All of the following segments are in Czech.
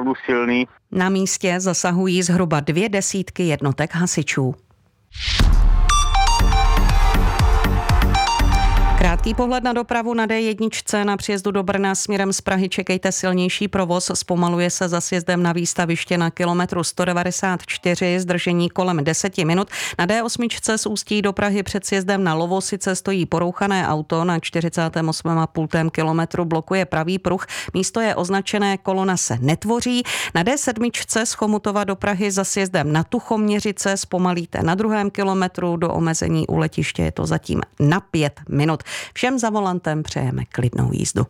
opravdu silný. Na místě zasahují zhruba 20 jednotek hasičů. Krátký pohled na dopravu na D1 na příjezdu do Brna směrem z Prahy čekejte silnější provoz, zpomaluje se za sjezdem na výstaviště na kilometru 194, zdržení kolem 10 minut. Na D8 z Ústí do Prahy před sjezdem na Lovosice stojí porouchané auto, na 48,5 kilometru blokuje pravý pruh, místo je označené, kolona se netvoří. Na D7 z Chomutova do Prahy za sjezdem na Tuchoměřice zpomalíte na 2. kilometru, do omezení u letiště je to zatím na 5 minut. Všem za volantem přejeme klidnou jízdu.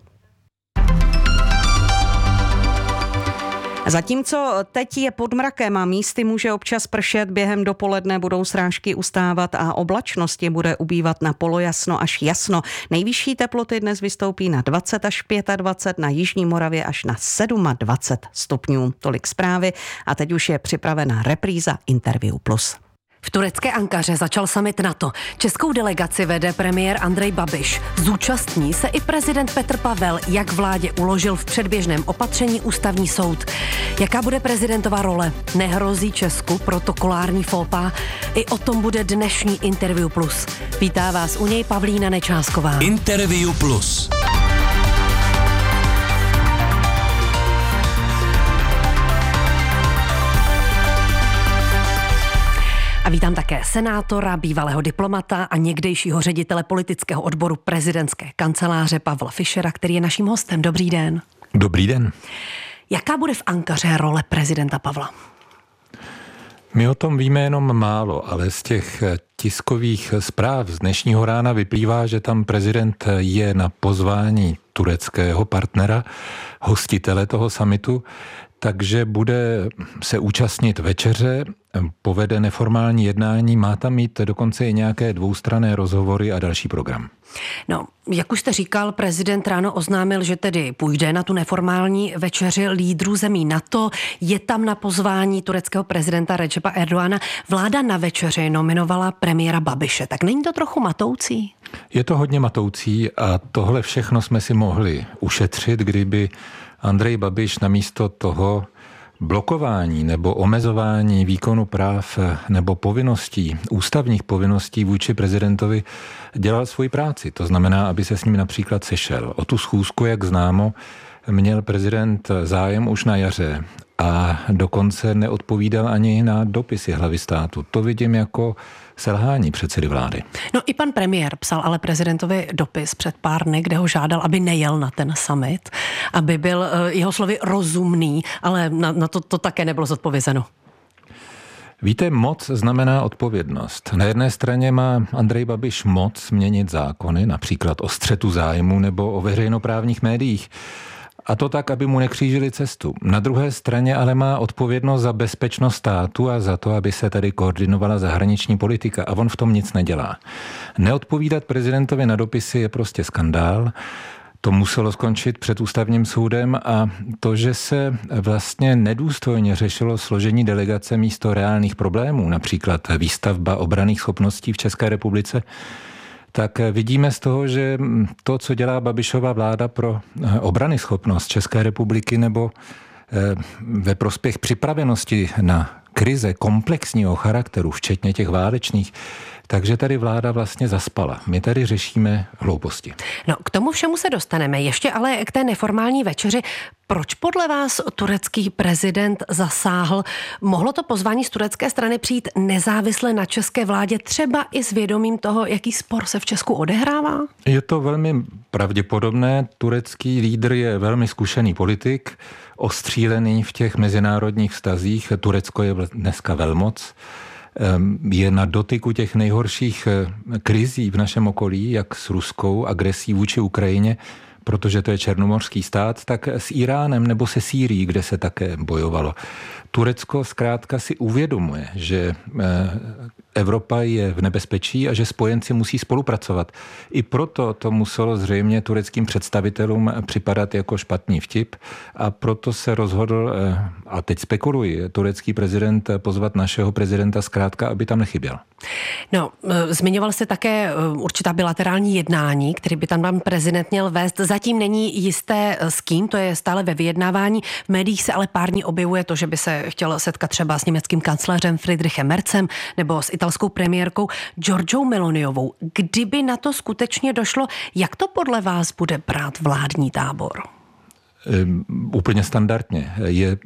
Zatímco teď je pod mrakem a místy může občas pršet, během dopoledne budou srážky ustávat a oblačnosti bude ubývat na polojasno až jasno. Nejvyšší teploty dnes vystoupí na 20 až 25, na jižní Moravě až na 27 stupňů. Tolik zprávy a teď už je připravena repríza Interview Plus. V turecké Ankaře začal summit NATO. Českou delegaci vede premiér Andrej Babiš. Zúčastní se i prezident Petr Pavel, jak vládě uložil v předběžném opatření ústavní soud. Jaká bude prezidentova role? Nehrozí Česku protokolární fópa? I o tom bude dnešní Interview Plus. Vítá vás u něj Pavlína Nečásková. Interview Plus. A vítám také senátora, bývalého diplomata a někdejšího ředitele politického odboru prezidentské kanceláře Pavla Fischera, který je naším hostem. Dobrý den. Dobrý den. Jaká bude v Ankaře role prezidenta Pavla? My o tom víme jenom málo, ale z těch tiskových zpráv z dnešního rána vyplývá, že tam prezident je na pozvání tureckého partnera, hostitele toho summitu, takže bude se účastnit večeře, povede neformální jednání, má tam mít dokonce i nějaké dvoustranné rozhovory a další program. No, jak už jste říkal, prezident ráno oznámil, že tedy půjde na tu neformální večeři lídrů zemí NATO. Je tam na pozvání tureckého prezidenta Recepa Erdoğana. Vláda na večeři nominovala premiéra Babiše. Tak není to trochu matoucí? Je to hodně matoucí a tohle všechno jsme si mohli ušetřit, kdyby Andrej Babiš namísto toho blokování nebo omezování výkonu práv nebo povinností, ústavních povinností vůči prezidentovi dělal svoji práci. To znamená, aby se s ním například sešel. O tu schůzku, jak známo, měl prezident zájem už na jaře a dokonce neodpovídal ani na dopisy hlavy státu. To vidím jako selhání předsedy vlády. No i pan premiér psal ale prezidentovi dopis před pár dny, kde ho žádal, aby nejel na ten summit, aby byl jeho slovy rozumný, ale na to také nebylo zodpovězeno. Víte, moc znamená odpovědnost. Na jedné straně má Andrej Babiš moc měnit zákony, například o střetu zájmu nebo o veřejnoprávních médiích. A to tak, aby mu nekřížili cestu. Na druhé straně ale má odpovědnost za bezpečnost státu a za to, aby se tady koordinovala zahraniční politika. A on v tom nic nedělá. Neodpovídat prezidentovi na dopisy je prostě skandál. To muselo skončit před ústavním soudem a to, že se vlastně nedůstojně řešilo složení delegace místo reálných problémů, například výstavba obranných schopností v České republice, tak vidíme z toho, že to, co dělá Babišova vláda pro obranyschopnost České republiky nebo ve prospěch připravenosti na krize komplexního charakteru, včetně těch válečných, takže tady vláda vlastně zaspala. My tady řešíme hlouposti. No, k tomu všemu se dostaneme. Ještě ale k té neformální večeři. Proč podle vás turecký prezident zasáhl? Mohlo to pozvání z turecké strany přijít nezávisle na české vládě, třeba i s vědomím toho, jaký spor se v Česku odehrává? Je to velmi pravděpodobné. Turecký lídr je velmi zkušený politik, ostřílený v těch mezinárodních vztazích. Turecko je dneska velmoc. Je na dotyku těch nejhorších krizí v našem okolí, jak s ruskou agresí vůči Ukrajině, protože to je černomorský stát, tak s Iránem nebo se Sýrií, kde se také bojovalo. Turecko zkrátka si uvědomuje, že Evropa je v nebezpečí a že spojenci musí spolupracovat. I proto to muselo zřejmě tureckým představitelům připadat jako špatný vtip a proto se rozhodl, a teď spekuluji, turecký prezident pozvat našeho prezidenta zkrátka, aby tam nechyběl. No, zmiňoval se také určitá bilaterální jednání, který by tam pan prezident měl vést. Zatím není jisté s kým, to je stále ve vyjednávání. V médiích se ale pár dní objevuje to, že by se chtěl setkat třeba s německým kancléřem Friedrichem Merzem nebo s italskou premiérkou Giorgiou Meloniovou. Kdyby na to skutečně došlo, jak to podle vás bude brát vládní tábor? Úplně standardně. Je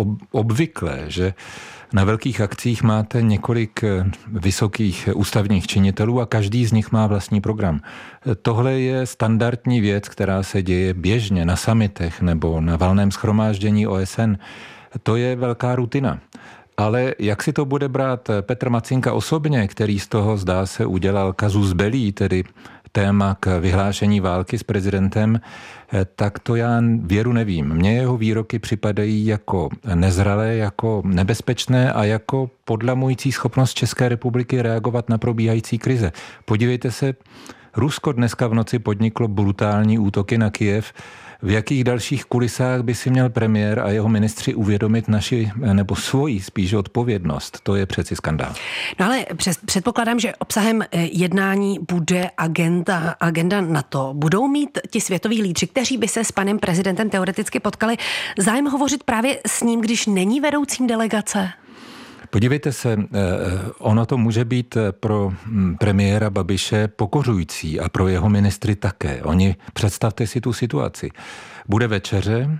obvyklé, že na velkých akcích máte několik vysokých ústavních činitelů a každý z nich má vlastní program. Tohle je standardní věc, která se děje běžně na summitech nebo na valném shromáždění OSN. To je velká rutina. Ale jak si to bude brát Petr Macinka osobně, který z toho, zdá se, udělal casus belli, tedy téma k vyhlášení války s prezidentem, tak to já věru nevím. Mně jeho výroky připadají jako nezralé, jako nebezpečné a jako podlamující schopnost České republiky reagovat na probíhající krize. Podívejte se, Rusko dneska v noci podniklo brutální útoky na Kyjev. V jakých dalších kulisách by si měl premiér a jeho ministři uvědomit nebo svoji spíš odpovědnost? To je přeci skandál. No ale předpokládám, že obsahem jednání bude agenda NATO. Budou mít ti světoví lídři, kteří by se s panem prezidentem teoreticky potkali, zájem hovořit právě s ním, když není vedoucím delegace? Podívejte se, ono to může být pro premiéra Babiše pokořující a pro jeho ministry také. Představte si tu situaci. Bude večeře,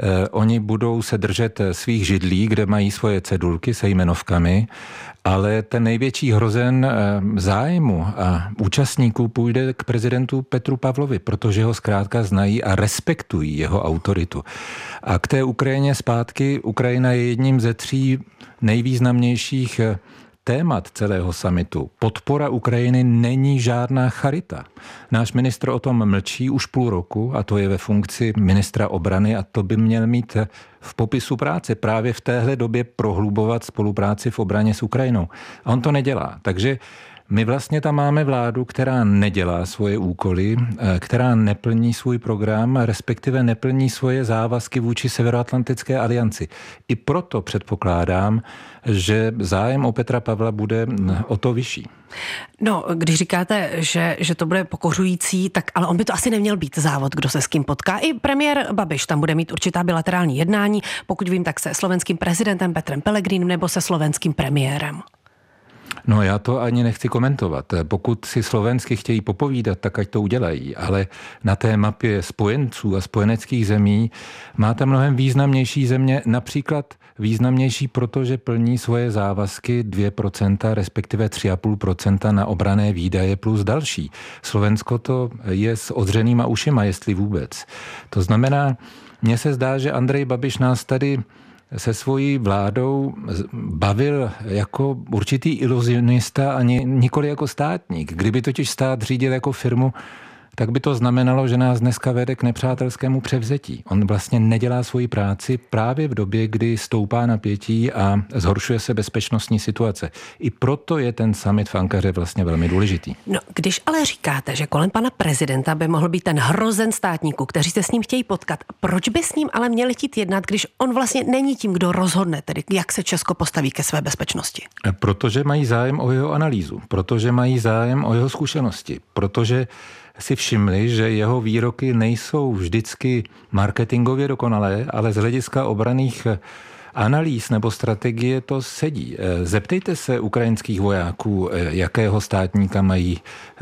oni budou se držet svých židlí, kde mají svoje cedulky se jmenovkami, ale ten největší hrozen zájmu a účastníků půjde k prezidentu Petru Pavlovi, protože ho zkrátka znají a respektují jeho autoritu. A k té Ukrajině zpátky, Ukrajina je jedním ze 3 nejvýznamnějších témat celého summitu. Podpora Ukrajiny není žádná charita. Náš ministr o tom mlčí už půl roku a to je ve funkci ministra obrany a to by měl mít v popisu práce právě v téhle době prohlubovat spolupráci v obraně s Ukrajinou. A on to nedělá. Takže my vlastně tam máme vládu, která nedělá svoje úkoly, která neplní svůj program, respektive neplní svoje závazky vůči Severoatlantické alianci. I proto předpokládám, že zájem o Petra Pavla bude o to vyšší. No, když říkáte, že to bude pokořující, tak ale on by to asi neměl být závod, kdo se s kým potká. I premiér Babiš tam bude mít určitá bilaterální jednání, pokud vím, tak se slovenským prezidentem Petrem Pellegrinem nebo se slovenským premiérem. No já to ani nechci komentovat. Pokud si Slovensky chtějí popovídat, tak ať to udělají. Ale na té mapě spojenců a spojeneckých zemí máte mnohem významnější země, například významnější, protože plní svoje závazky 2%, respektive 3,5% na obranné výdaje plus další. Slovensko to je s odřenýma ušima, jestli vůbec. To znamená, mně se zdá, že Andrej Babiš nás tady se svojí vládou bavil jako určitý iluzionista a nikoli jako státník. Kdyby totiž stát řídil jako firmu, tak by to znamenalo, že nás dneska vede k nepřátelskému převzetí. On vlastně nedělá svoji práci právě v době, kdy stoupá napětí a zhoršuje se bezpečnostní situace. I proto je ten summit v Ankaře vlastně velmi důležitý. No, když ale říkáte, že kolem pana prezidenta by mohl být ten hrozen státníků, kteří se s ním chtějí potkat, proč by s ním ale měli chtít jednat, když on vlastně není tím, kdo rozhodne, tedy jak se Česko postaví ke své bezpečnosti? Protože mají zájem o jeho analýzu, protože mají zájem o jeho zkušenosti, protože si všimli, že jeho výroky nejsou vždycky marketingově dokonalé, ale z hlediska obranných analýz nebo strategie to sedí. Zeptejte se ukrajinských vojáků, jakého státníka mají,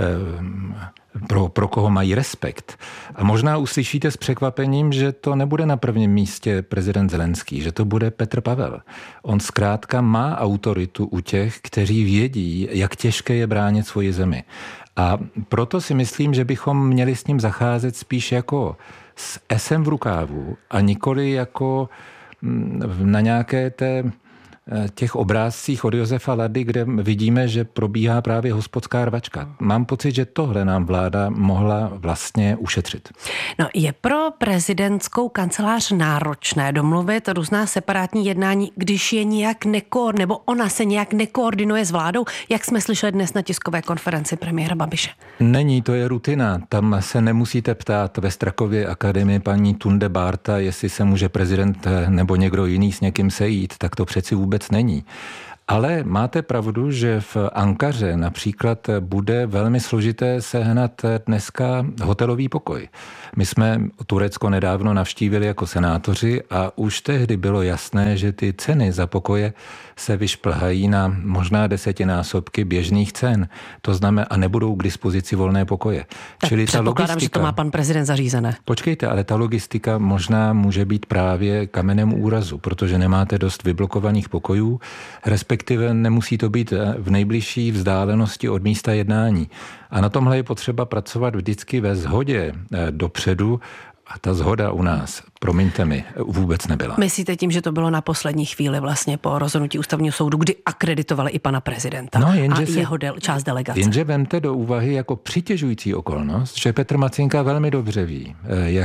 pro koho mají respekt. A možná uslyšíte s překvapením, že to nebude na prvním místě prezident Zelenský, že to bude Petr Pavel. On zkrátka má autoritu u těch, kteří vědí, jak těžké je bránit svoji zemi. A proto si myslím, že bychom měli s ním zacházet spíš jako s esem v rukávu a nikoli jako na nějaké té těch obrázcích od Josefa Lady, kde vidíme, že probíhá právě hospodská rvačka. Mám pocit, že tohle nám vláda mohla vlastně ušetřit. No, je pro prezidentskou kancelář náročné domluvit různá separátní jednání, když je nějak nebo ona se nějak nekoordinuje s vládou, jak jsme slyšeli dnes na tiskové konferenci premiéra Babiše? Není, to je rutina. Tam se nemusíte ptát ve Strakově akademii paní Tunde Barta, jestli se může prezident nebo někdo jiný s někým sejít, tak to přeci vůbec není. Ale máte pravdu, že v Ankaře například bude velmi složité sehnat dneska hotelový pokoj. My jsme Turecko nedávno navštívili jako senátoři a už tehdy bylo jasné, že ty ceny za pokoje se vyšplhají na možná 10násobky běžných cen. To znamená, a nebudou k dispozici volné pokoje. Tak čili předpokládám, že to má pan prezident zařízené. Počkejte, ale ta logistika možná může být právě kamenem úrazu, protože nemáte dost vyblokovaných pokojů, respektive nemusí to být v nejbližší vzdálenosti od místa jednání. A na tomhle je potřeba pracovat vždycky ve shodě dopředu. A ta shoda u nás, promiňte mi, vůbec nebyla. Myslíte tím, že to bylo na poslední chvíli vlastně po rozhodnutí ústavního soudu, kdy akreditovali i pana prezidenta a jeho část delegace? Jenže vemte do úvahy jako přitěžující okolnost, že Petr Macinka velmi dobře ví,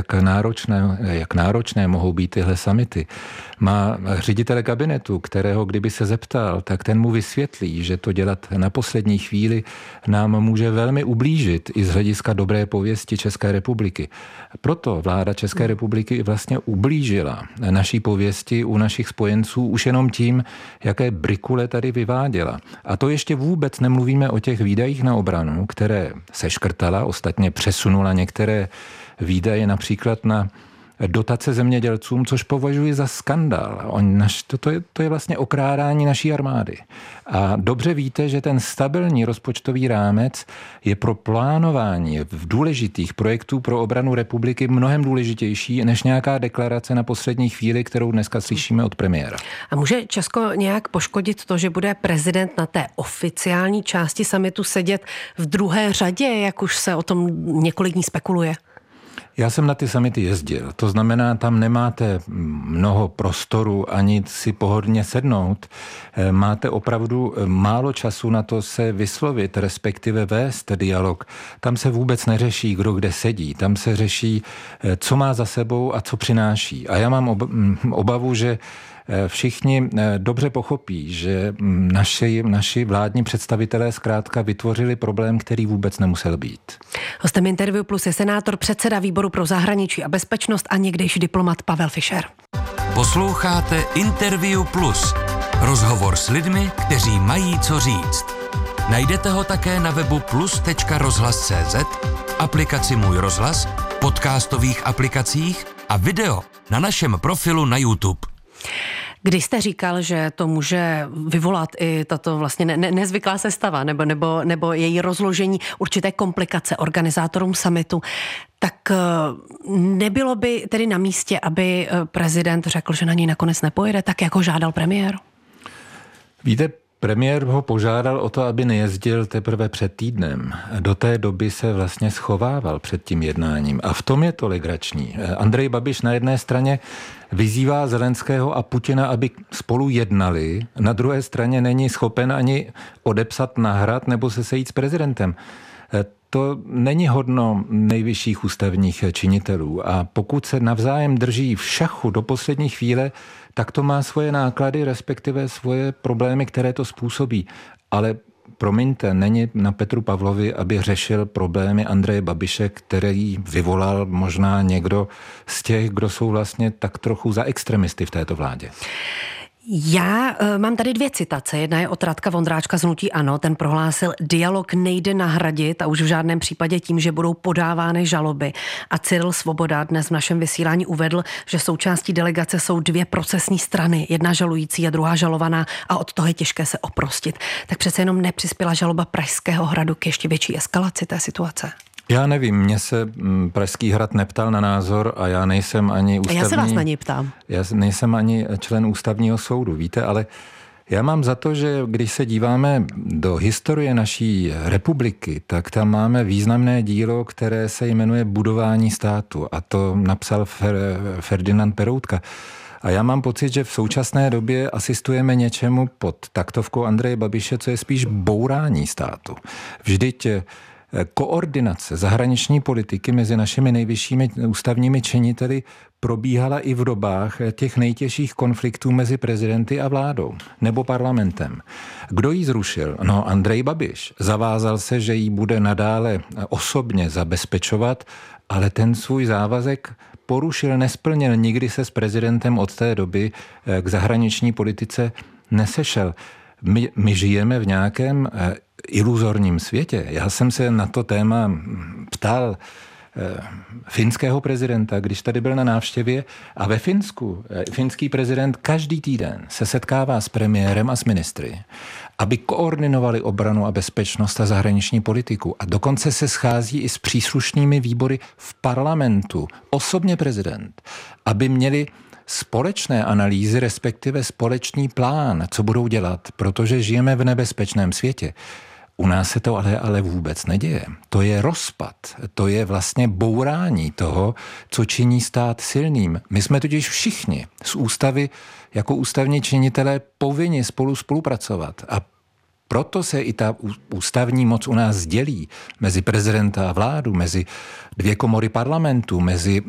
jak náročné mohou být tyhle summity. Má ředitele kabinetu, kterého kdyby se zeptal, tak ten mu vysvětlí, že to dělat na poslední chvíli nám může velmi ublížit i z hlediska dobré pověsti České republiky. Proto vláda České republiky vlastně ublížila naší pověsti u našich spojenců už jenom tím, jaké brikule tady vyváděla. A to ještě vůbec nemluvíme o těch výdajích na obranu, které seškrtala, ostatně přesunula některé výdaje například na dotace zemědělcům, což považuji za skandál. To je vlastně okrádání naší armády. A dobře víte, že ten stabilní rozpočtový rámec je pro plánování v důležitých projektů pro obranu republiky mnohem důležitější než nějaká deklarace na poslední chvíli, kterou dneska slyšíme od premiéra. A může Česko nějak poškodit to, že bude prezident na té oficiální části summitu sedět v druhé řadě, jak už se o tom několik dní spekuluje? Já jsem na ty summity jezdil, to znamená, tam nemáte mnoho prostoru ani si pohodlně sednout. Máte opravdu málo času na to se vyslovit, respektive vést dialog. Tam se vůbec neřeší, kdo kde sedí. Tam se řeší, co má za sebou a co přináší. A já mám obavu, že všichni dobře pochopí, že naši vládní představitelé zkrátka vytvořili problém, který vůbec nemusel být. Hostem Interview Plus je senátor, předseda výboru pro zahraničí a bezpečnost a někdejší diplomat Pavel Fischer. Posloucháte Interview Plus. Rozhovor s lidmi, kteří mají co říct. Najdete ho také na webu plus.rozhlas.cz, aplikaci Můj rozhlas, podcastových aplikacích a video na našem profilu na YouTube. Když jste říkal, že to může vyvolat i tato vlastně nezvyklá sestava nebo její rozložení určité komplikace organizátorům summitu, tak nebylo by tedy na místě, aby prezident řekl, že na něj nakonec nepojede, tak jako žádal premiér? Víte, premiér ho požádal o to, aby nejezdil teprve před týdnem. Do té doby se vlastně schovával před tím jednáním. A v tom je to legrační. Andrej Babiš na jedné straně vyzývá Zelenského a Putina, aby spolu jednali. Na druhé straně není schopen ani odepsat na hrad nebo se sejít s prezidentem. To není hodno nejvyšších ústavních činitelů. A pokud se navzájem drží v šachu do poslední chvíle, tak to má svoje náklady, respektive svoje problémy, které to způsobí. Ale promiňte, není na Petru Pavlovi, aby řešil problémy Andreje Babiše, který vyvolal možná někdo z těch, kdo jsou vlastně tak trochu za extremisty v této vládě. Já mám tady dvě citace. Jedna je od Radka Vondráčka z hnutí ANO. Ten prohlásil, dialog nejde nahradit a už v žádném případě tím, že budou podávány žaloby. A Cyril Svoboda dnes v našem vysílání uvedl, že součástí delegace jsou dvě procesní strany. Jedna žalující a druhá žalovaná a od toho je těžké se oprostit. Tak přece jenom nepřispěla žaloba Pražského hradu k ještě větší eskalaci té situace? Já nevím, mě se Pražský hrad neptal na názor a já nejsem ani ústavní... Já se vás na něj ptám. Já nejsem ani člen ústavního soudu, víte, ale já mám za to, že když se díváme do historie naší republiky, tak tam máme významné dílo, které se jmenuje Budování státu a to napsal Ferdinand Peroutka. A já mám pocit, že v současné době asistujeme něčemu pod taktovkou Andreje Babiše, co je spíš bourání státu. Vždyť koordinace zahraniční politiky mezi našimi nejvyššími ústavními činiteli probíhala i v dobách těch nejtěžších konfliktů mezi prezidenty a vládou nebo parlamentem. Kdo ji zrušil? No, Andrej Babiš. Zavázal se, že ji bude nadále osobně zabezpečovat, ale ten svůj závazek porušil, nesplnil. Nikdy se s prezidentem od té doby k zahraniční politice nesešel. My žijeme v nějakém iluzorním světě. Já jsem se na to téma ptal finského prezidenta, když tady byl na návštěvě, a ve Finsku finský prezident každý týden se setkává s premiérem a s ministry, aby koordinovali obranu a bezpečnost a zahraniční politiku. A dokonce se schází i s příslušnými výbory v parlamentu, osobně prezident, aby měli společné analýzy, respektive společný plán, co budou dělat, protože žijeme v nebezpečném světě. U nás se to ale vůbec neděje. To je rozpad, to je vlastně bourání toho, co činí stát silným. My jsme totiž všichni z ústavy jako ústavní činitelé povinni spolupracovat a proto se i ta ústavní moc u nás dělí mezi prezidenta a vládu, mezi dvě komory parlamentu, mezi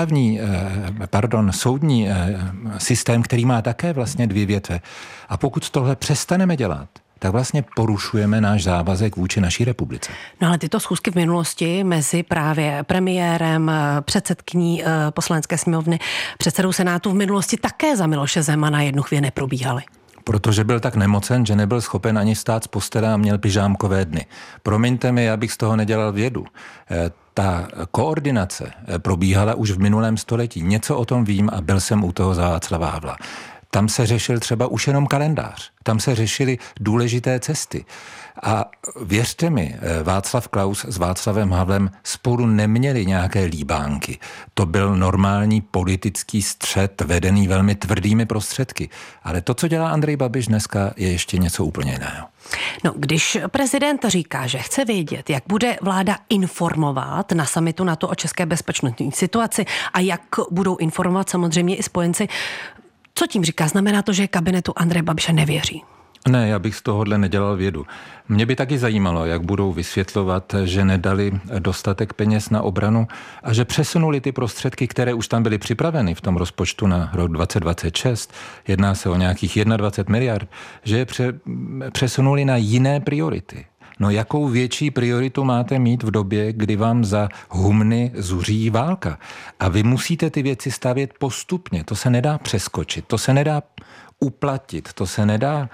soudní systém, který má také vlastně dvě větve. A pokud tohle přestaneme dělat, tak vlastně porušujeme náš závazek vůči naší republice. No ale tyto schůzky v minulosti mezi právě premiérem, předsedkyní Poslanecké sněmovny, předsedou Senátu v minulosti také za Miloše Zemana jednu chvíli neprobíhaly. Protože byl tak nemocen, že nebyl schopen ani vstát z postele a měl pyžámkové dny. Promiňte mi, já bych z toho nedělal vědu. Ta koordinace probíhala už v minulém století. Něco o tom vím a byl jsem u toho za Václava Havla. Tam se řešil třeba už jenom kalendář. Tam se řešily důležité cesty. A věřte mi, Václav Klaus s Václavem Havlem spolu neměli nějaké líbánky. To byl normální politický střet, vedený velmi tvrdými prostředky. Ale to, co dělá Andrej Babiš dneska, je ještě něco úplně jiného. No, když prezident říká, že chce vědět, jak bude vláda informovat na summitu NATO o české bezpečnostní situaci a jak budou informovat samozřejmě i spojenci, co tím říká? Znamená to, že kabinetu Andreje Babiše nevěří? Ne, já bych z tohohle nedělal vědu. Mě by taky zajímalo, jak budou vysvětlovat, že nedali dostatek peněz na obranu a že přesunuli ty prostředky, které už tam byly připraveny v tom rozpočtu na rok 2026, jedná se o nějakých 21 miliard, že je přesunuli na jiné priority. No jakou větší prioritu máte mít v době, kdy vám za humny zuří válka? A vy musíte ty věci stavět postupně. To se nedá přeskočit, to se nedá uplatit, to se nedá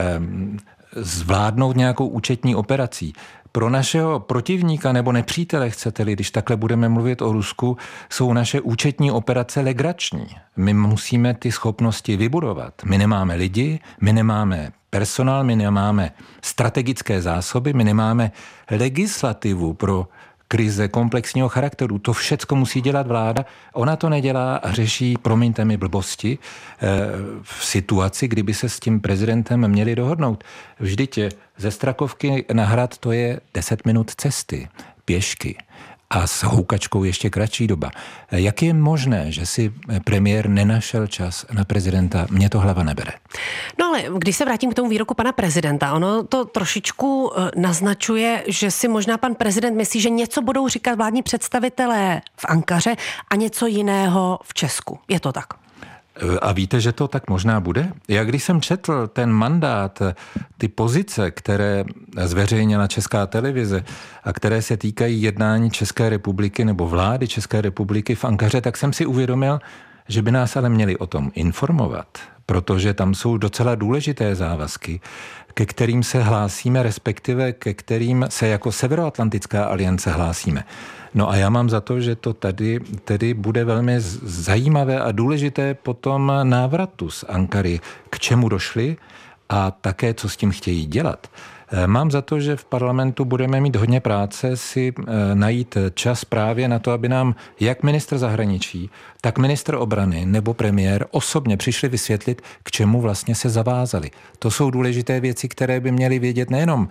zvládnout nějakou účetní operací. Pro našeho protivníka nebo nepřítele, chcete-li, když takhle budeme mluvit o Rusku, jsou naše účetní operace legrační. My musíme ty schopnosti vybudovat. My nemáme lidi, my nemáme personál, my nemáme strategické zásoby, my nemáme legislativu pro krize komplexního charakteru. To všecko musí dělat vláda. Ona to nedělá a řeší, promiňte mi, blbosti v situaci, kdyby se s tím prezidentem měli dohodnout. Vždyť ze Strakovky na Hrad to je 10 minut cesty, pěšky. A s houkačkou ještě kratší doba. Jak je možné, že si premiér nenašel čas na prezidenta? Mně to hlava nebere. No ale když se vrátím k tomu výroku pana prezidenta, ono to trošičku naznačuje, že si možná pan prezident myslí, že něco budou říkat vládní představitelé v Ankaře a něco jiného v Česku. Je to tak? A víte, že to tak možná bude? Já když jsem četl ten mandát, ty pozice, které zveřejnila Česká televize a které se týkají jednání České republiky nebo vlády České republiky v Ankaře, tak jsem si uvědomil, že by nás ale měli o tom informovat, protože tam jsou docela důležité závazky, ke kterým se hlásíme, respektive ke kterým se jako Severoatlantická aliance hlásíme. No a já mám za to, že to tady tedy bude velmi zajímavé a důležité po tom návratu z Ankary, k čemu došli a také, co s tím chtějí dělat. Mám za to, že v parlamentu budeme mít hodně práce si najít čas právě na to, aby nám jak ministr zahraničí, tak ministr obrany nebo premiér osobně přišli vysvětlit, k čemu vlastně se zavázali. To jsou důležité věci, které by měli vědět nejenom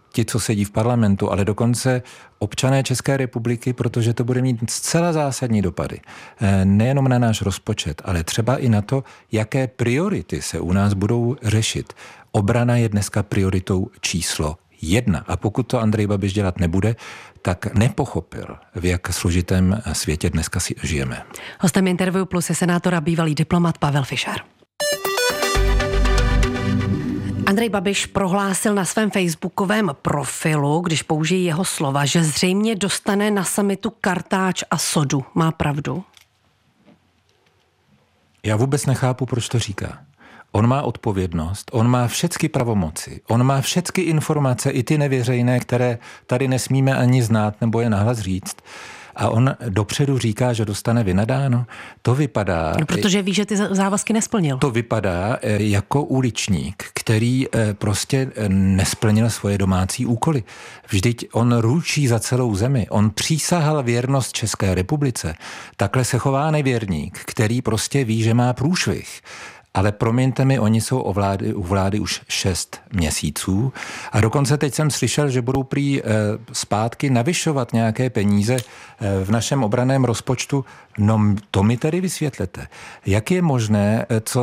ti, co sedí v parlamentu, ale dokonce občané České republiky, protože to bude mít zcela zásadní dopady. Nejenom na náš rozpočet, ale třeba i na to, jaké priority se u nás budou řešit. Obrana je dneska prioritou číslo 1. A pokud to Andrej Babiš dělat nebude, tak nepochopil, v jak složitém světě dneska si žijeme. Hostem Interview Plus je senátor a bývalý diplomat Pavel Fischer. Andrej Babiš prohlásil na svém facebookovém profilu, když použijí jeho slova, že zřejmě dostane na summitu kartáč a sodu. Má pravdu? Já vůbec nechápu, proč to říká. On má odpovědnost, on má všechny pravomoci, on má všechny informace, i ty nevěřejné, které tady nesmíme ani znát nebo je nahlas říct. A on dopředu říká, že dostane vynadáno. To vypadá... No, protože ví, že ty závazky nesplnil. To vypadá jako uličník, který prostě nesplnil svoje domácí úkoly. Vždyť on ručí za celou zemi. On přísahal věrnost České republice. Takhle se chová nevěrník, který prostě ví, že má průšvih. Ale promiňte mi, oni jsou u vlády už 6 měsíců a dokonce teď jsem slyšel, že budou prý zpátky navyšovat nějaké peníze v našem obranném rozpočtu. No to mi tedy vysvětlete. Jak je možné,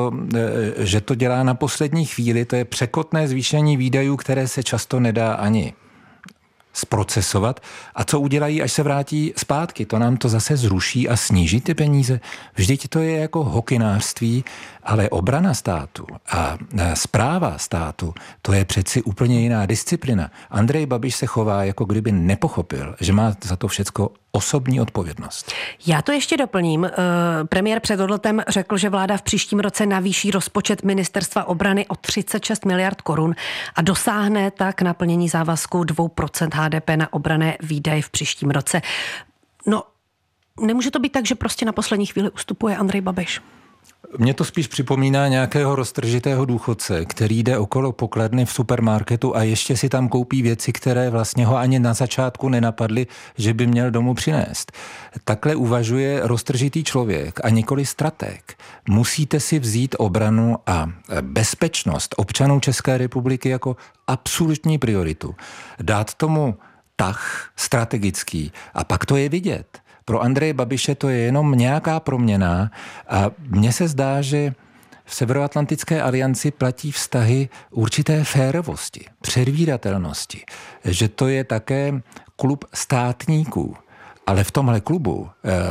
že to dělá na poslední chvíli, to je překotné zvýšení výdajů, které se často nedá ani zprocesovat. A co udělají, až se vrátí zpátky? To nám to zase zruší a sníží ty peníze. Vždyť to je jako hokynářství, ale obrana státu a správa státu, to je přeci úplně jiná disciplina. Andrej Babiš se chová, jako kdyby nepochopil, že má za to všecko osobní odpovědnost. Já to ještě doplním. Premiér před odletem řekl, že vláda v příštím roce navýší rozpočet ministerstva obrany o 36 miliard korun a dosáhne tak naplnění závazku 2% HDP na obranné výdaje v příštím roce. No, nemůže to být tak, že prostě na poslední chvíli ustupuje Andrej Babiš? Mně to spíš připomíná nějakého roztržitého důchodce, který jde okolo pokladny v supermarketu a ještě si tam koupí věci, které vlastně ho ani na začátku nenapadly, že by měl domů přinést. Takhle uvažuje roztržitý člověk a nikoli stratég. Musíte si vzít obranu a bezpečnost občanů České republiky jako absolutní prioritu. Dát tomu tah strategický a pak to je vidět. Pro Andreje Babiše to je jenom nějaká proměna a mně se zdá, že v Severoatlantické alianci platí vztahy určité férovosti, předvídatelnosti, že to je také klub státníků. Ale v tomhle klubu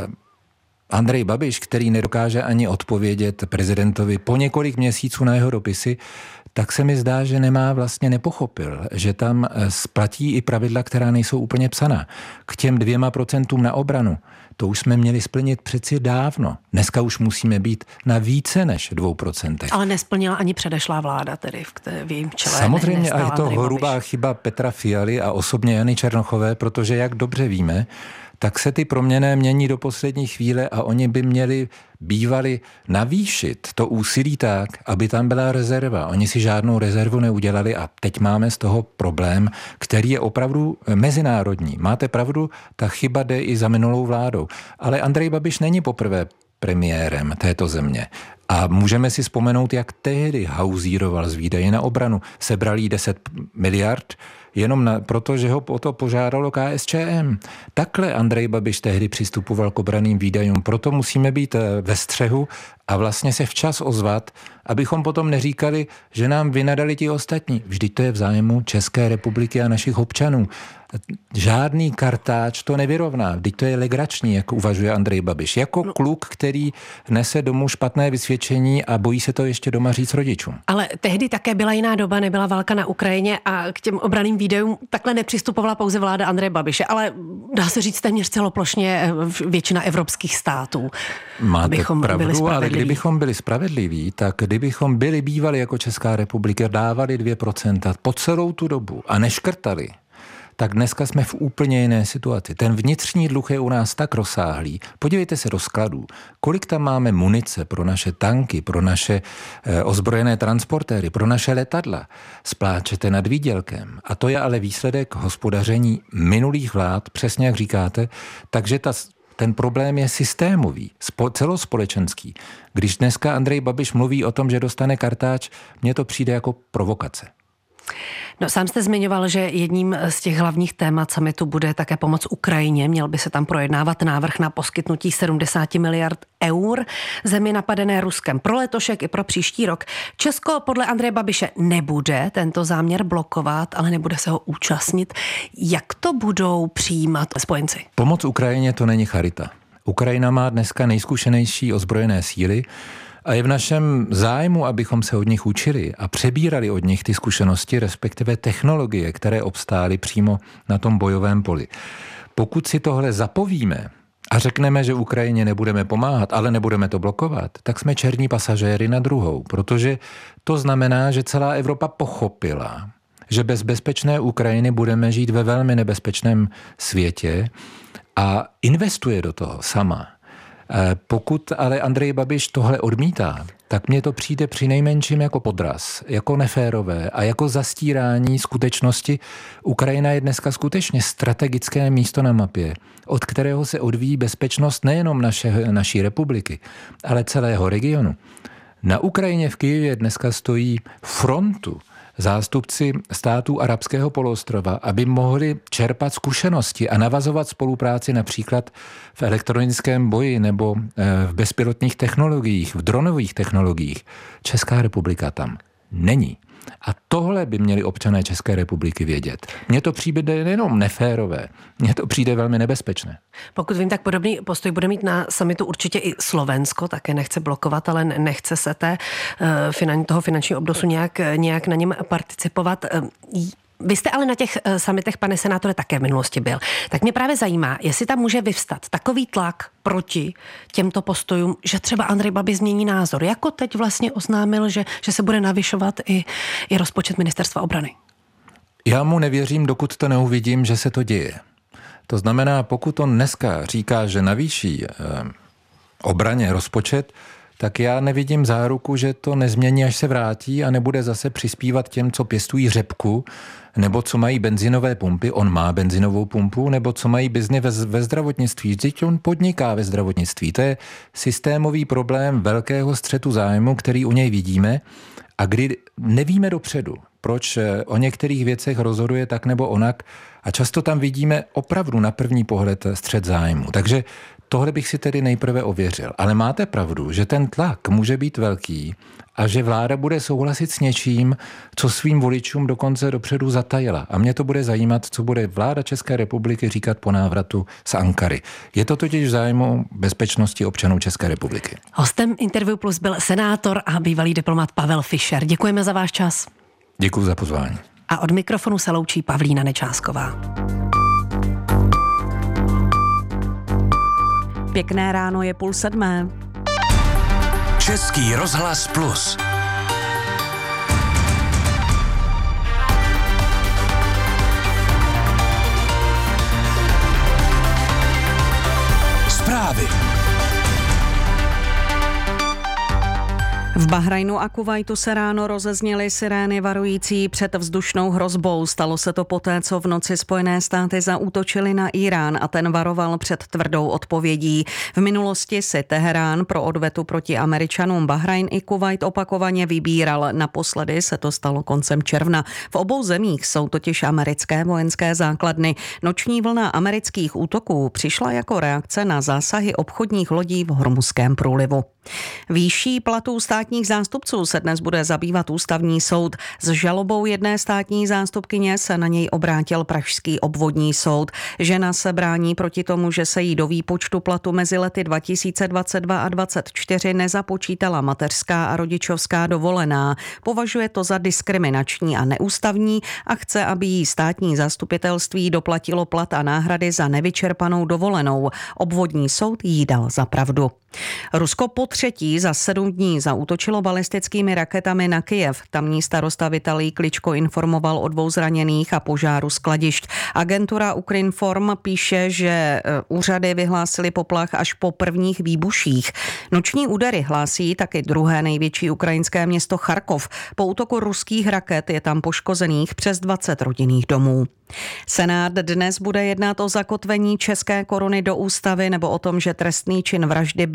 Andrej Babiš, který nedokáže ani odpovědět prezidentovi po několik měsíců na jeho dopisy, tak se mi zdá, že nepochopil, že tam splatí i pravidla, která nejsou úplně psaná. K těm 2% na obranu, to už jsme měli splnit přeci dávno. Dneska už musíme být na více než 2%. Ale nesplnila ani předešlá vláda, tedy v jejím čele. Samozřejmě a je to hrubá chyba Petra Fialy a osobně Jany Černochové, protože jak dobře víme, tak se ty proměny mění do poslední chvíle a oni by bývali navýšit to úsilí tak, aby tam byla rezerva. Oni si žádnou rezervu neudělali a teď máme z toho problém, který je opravdu mezinárodní. Máte pravdu, ta chyba jde i za minulou vládou. Ale Andrej Babiš není poprvé premiérem této země. A můžeme si vzpomenout, jak tehdy hauzíroval z výdaje na obranu. Sebral jí 10 miliard, jenom proto, že ho o to požádalo KSČM. Takhle Andrej Babiš tehdy přistupoval k obranným výdajům. Proto musíme být ve střehu a vlastně se včas ozvat, abychom potom neříkali, že nám vynadali ti ostatní. Vždyť to je v zájmu České republiky a našich občanů. Žádný kartáč to nevyrovná. Vždyť to je legrační, jak uvažuje Andrej Babiš. Jako kluk, který nese domů špatné vysvědčení a bojí se to ještě doma říct rodičům. Ale tehdy také byla jiná doba, nebyla válka na Ukrajině a k těm obranným výdajům takhle nepřistupovala pouze vláda Andreje Babiše, ale dá se říct téměř celoplošně většina evropských států. Máte pravdu, ale kdybychom byli spravedliví, tak kdybychom byli bývali jako Česká republika, dávali 2% po celou tu dobu a neškrtali, tak dneska jsme v úplně jiné situaci. Ten vnitřní dluh je u nás tak rozsáhlý. Podívejte se do skladů. Kolik tam máme munice pro naše tanky, pro naše ozbrojené transportéry, pro naše letadla. Spláčete nad výdělkem. A to je ale výsledek hospodaření minulých vlád, přesně jak říkáte. Takže ten problém je systémový, celospolečenský. Když dneska Andrej Babiš mluví o tom, že dostane kartáč, mně to přijde jako provokace. No, sám jste zmiňoval, že jedním z těch hlavních témat summitu bude také pomoc Ukrajině. Měl by se tam projednávat návrh na poskytnutí 70 miliard eur zemi napadené Ruskem pro letošek i pro příští rok. Česko podle Andreje Babiše nebude tento záměr blokovat, ale nebude se ho účastnit. Jak to budou přijímat spojenci? Pomoc Ukrajině to není charita. Ukrajina má dneska nejzkušenější ozbrojené síly a je v našem zájmu, abychom se od nich učili a přebírali od nich ty zkušenosti, respektive technologie, které obstály přímo na tom bojovém poli. Pokud si tohle zapovíme a řekneme, že Ukrajině nebudeme pomáhat, ale nebudeme to blokovat, tak jsme černí pasažéry na druhou, protože to znamená, že celá Evropa pochopila, že bez bezpečné Ukrajiny budeme žít ve velmi nebezpečném světě a investuje do toho sama. Pokud ale Andrej Babiš tohle odmítá, tak mně to přijde přinejmenším jako podraz, jako neférové a jako zastírání skutečnosti. Ukrajina je dneska skutečně strategické místo na mapě, od kterého se odvíjí bezpečnost nejenom naší republiky, ale celého regionu. Na Ukrajině v Kyjevě dneska stojí frontu zástupci států arabského poloostrova, aby mohli čerpat zkušenosti a navazovat spolupráci například v elektronickém boji nebo v bezpilotních technologiích, v dronových technologiích. Česká republika tam není. A tohle by měli občané České republiky vědět. Mně to přijde nejenom neférové, mně to přijde velmi nebezpečné. Pokud vím, tak podobný postoj bude mít na summitu určitě i Slovensko, také nechce blokovat, ale nechce se toho finančního obnosu nějak na něm participovat. Vy jste ale na těch summitech, pane senátore, také v minulosti byl. Tak mě právě zajímá, jestli tam může vyvstat takový tlak proti těmto postojům, že třeba Andrej Babiš změní názor. Jako teď vlastně oznámil, že se bude navyšovat i rozpočet ministerstva obrany. Já mu nevěřím, dokud to neuvidím, že se to děje. To znamená, pokud on dneska říká, že navýší obraně rozpočet, tak já nevidím záruku, že to nezmění, až se vrátí a nebude zase přispívat těm, co pěstují řepku, nebo co mají benzinové pumpy, on má benzinovou pumpu, nebo co mají biznis ve zdravotnictví. Vždyť on podniká ve zdravotnictví. To je systémový problém velkého střetu zájmu, který u něj vidíme a kdy nevíme dopředu, proč o některých věcech rozhoduje tak nebo onak a často tam vidíme opravdu na první pohled střet zájmu. Takže tohle bych si tedy nejprve ověřil. Ale máte pravdu, že ten tlak může být velký a že vláda bude souhlasit s něčím, co svým voličům dokonce dopředu zatajila. A mě to bude zajímat, co bude vláda České republiky říkat po návratu z Ankary. Je to totiž v zájmu bezpečnosti občanů České republiky. Hostem Interview Plus byl senátor a bývalý diplomat Pavel Fischer. Děkujeme za váš čas. Děkuji za pozvání. A od mikrofonu se loučí Pavlína Nečásková. Pěkné ráno, je 6:30. Český rozhlas Plus. Zprávy. V Bahrajnu a Kuvajtu se ráno rozezněly sirény varující před vzdušnou hrozbou. Stalo se to poté, co v noci Spojené státy zaútočily na Irán a ten varoval před tvrdou odpovědí. V minulosti si Teherán pro odvetu proti Američanům Bahrajn i Kuvajt opakovaně vybíral. Naposledy se to stalo koncem června. V obou zemích jsou totiž americké vojenské základny. Noční vlna amerických útoků přišla jako reakce na zásahy obchodních lodí v Hormuzském průlivu. Výší platů státních zástupců se dnes bude zabývat ústavní soud. S žalobou jedné státní zástupkyně se na něj obrátil pražský obvodní soud. Žena se brání proti tomu, že se jí do výpočtu platu mezi lety 2022 a 2024 nezapočítala mateřská a rodičovská dovolená. Považuje to za diskriminační a neústavní a chce, aby jí státní zastupitelství doplatilo plat a náhrady za nevyčerpanou dovolenou. Obvodní soud jí dal za pravdu. Rusko potřetí za 7 dní zaútočilo balistickými raketami na Kyjev. Tamní starosta Vitalij Kličko informoval o 2 zraněných a požáru skladišť. Agentura Ukrinform píše, že úřady vyhlásily poplach až po prvních výbuších. Noční údery hlásí taky druhé největší ukrajinské město Charkov. Po útoku ruských raket je tam poškozených přes 20 rodinných domů. Senát dnes bude jednat o zakotvení české koruny do ústavy nebo o tom, že trestný čin vraždy by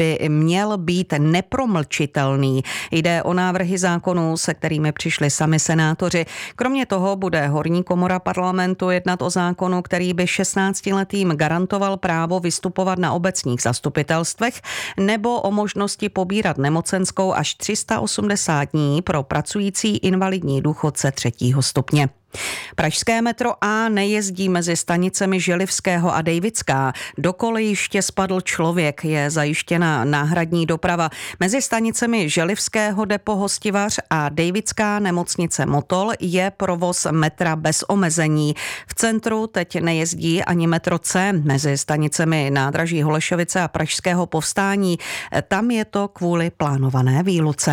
by měl být nepromlčitelný. Jde o návrhy zákonů, se kterými přišli sami senátoři. Kromě toho bude horní komora parlamentu jednat o zákonu, který by 16letým garantoval právo vystupovat na obecních zastupitelstvech nebo o možnosti pobírat nemocenskou až 380 dní pro pracující invalidní důchodce 3. stupně. Pražské metro A nejezdí mezi stanicemi Želivského a Dejvická. Do kolejiště spadl člověk, je zajištěna náhradní doprava. Mezi stanicemi Želivského depo Hostivař a Dejvická nemocnice Motol je provoz metra bez omezení. V centru teď nejezdí ani metro C mezi stanicemi nádraží Holešovice a Pražského Povstání. Tam je to kvůli plánované výluce.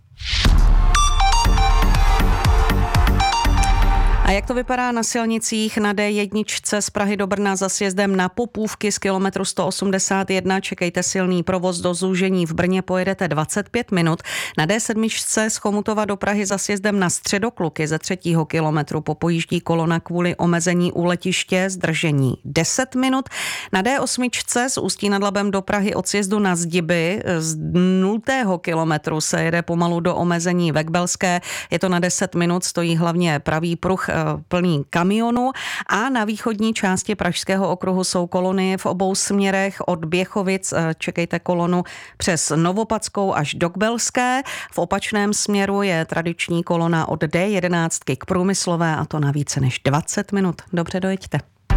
A jak to vypadá na silnicích? Na D1 z Prahy do Brna za sjezdem na Popůvky z kilometru 181 čekejte silný provoz. Do zúžení v Brně pojedete 25 minut. Na D7 z Chomutova do Prahy za sjezdem na Středokluky ze 3. kilometru popojíždí kolona kvůli omezení u letiště, zdržení 10 minut. Na D8 z Ústí nad Labem do Prahy od sjezdu na Zdiby z 0. kilometru se jede pomalu do omezení Vekbelské. Je to na 10 minut, stojí hlavně pravý pruh plný kamionů a na východní části Pražského okruhu jsou kolony v obou směrech. Od Běchovic čekejte kolonu přes Novopadskou až do Kbelské. V opačném směru je tradiční kolona od D11 k Průmyslové a to na více než 20 minut. Dobře dojeďte.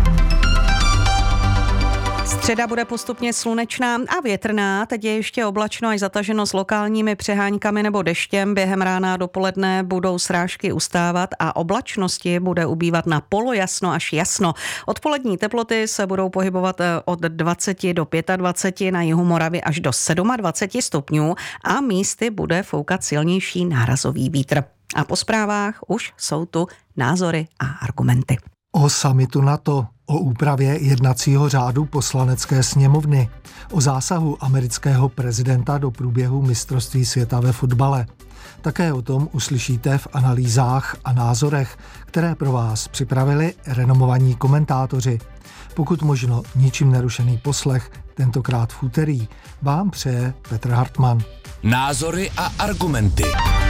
Středa bude postupně slunečná a větrná, teď je ještě oblačno až zataženo s lokálními přeháňkami nebo deštěm. Během rána a dopoledne budou srážky ustávat a oblačnosti bude ubývat na polojasno až jasno. Odpolední teploty se budou pohybovat od 20 do 25, na jihu Moravy až do 27 stupňů a místy bude foukat silnější nárazový vítr. A po zprávách už jsou tu názory a argumenty. O summitu NATO, o úpravě jednacího řádu Poslanecké sněmovny, o zásahu amerického prezidenta do průběhu mistrovství světa ve fotbale. Také o tom uslyšíte v analýzách a názorech, které pro vás připravili renomovaní komentátoři. Pokud možno ničím nerušený poslech, tentokrát v úterý, vám přeje Petr Hartmann. Názory a argumenty.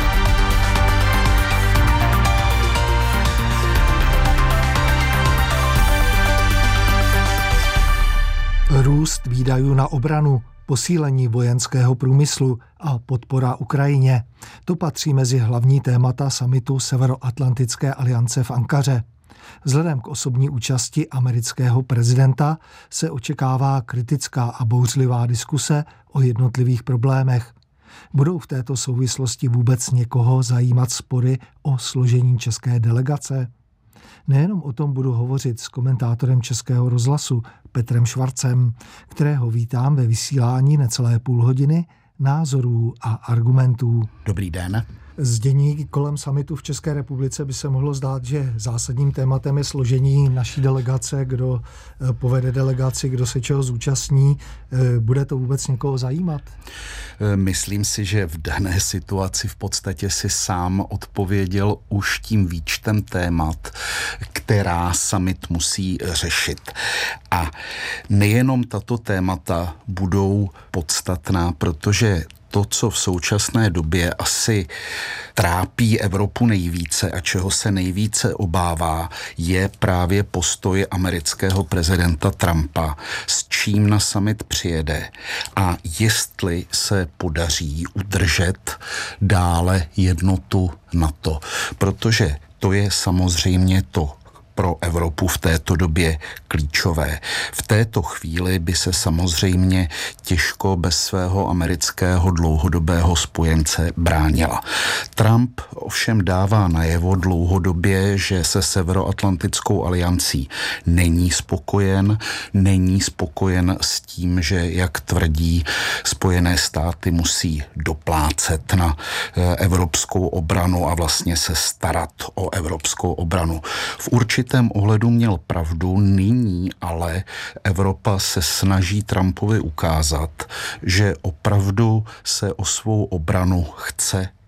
Růst výdajů na obranu, posílení vojenského průmyslu a podpora Ukrajině. To patří mezi hlavní témata summitu Severoatlantické aliance v Ankaře. Vzhledem k osobní účasti amerického prezidenta se očekává kritická a bouřlivá diskuse o jednotlivých problémech. Budou v této souvislosti vůbec někoho zajímat spory o složení české delegace? Nejenom o tom budu hovořit s komentátorem Českého rozhlasu Petrem Švarcem, kterého vítám ve vysílání necelé půl hodiny názorů a argumentů. Dobrý den. Z dění kolem summitu v České republice by se mohlo zdát, že zásadním tématem je složení naší delegace, kdo povede delegaci, kdo se čeho zúčastní. Bude to vůbec někoho zajímat? Myslím si, že v dané situaci v podstatě si sám odpověděl už tím výčtem témat, která summit musí řešit. A nejenom tato témata budou podstatná, protože to, co v současné době asi trápí Evropu nejvíce a čeho se nejvíce obává, je právě postoj amerického prezidenta Trumpa, s čím na summit přijede a jestli se podaří udržet dále jednotu NATO. Protože to je samozřejmě to pro Evropu v této době klíčové. V této chvíli by se samozřejmě těžko bez svého amerického dlouhodobého spojence bránila. Trump ovšem dává najevo dlouhodobě, že se Severoatlantickou aliancí není spokojen s tím, že, jak tvrdí, Spojené státy musí doplácet na evropskou obranu a vlastně se starat o evropskou obranu. V určitém ohledu měl pravdu, nyní ale Evropa se snaží Trumpovi ukázat, že opravdu se o svou obranu chce